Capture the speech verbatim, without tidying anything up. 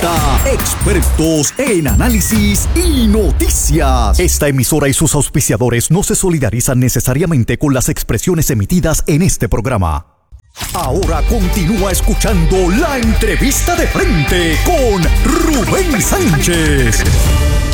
presenta Expertos en Análisis y Noticias. Esta emisora y sus auspiciadores no se solidarizan necesariamente con las expresiones emitidas en este programa. Ahora continúa escuchando la entrevista de frente con Rubén Sánchez.